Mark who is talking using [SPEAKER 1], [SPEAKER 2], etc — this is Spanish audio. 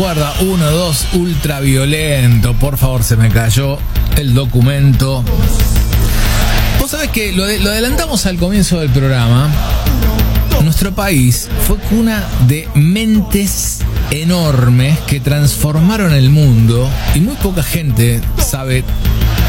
[SPEAKER 1] recuerda, 1-2 ultraviolento. Por favor, se me cayó el documento. Vos sabés que lo adelantamos al comienzo del programa. Nuestro país fue cuna de mentes enormes que transformaron el mundo y muy poca gente sabe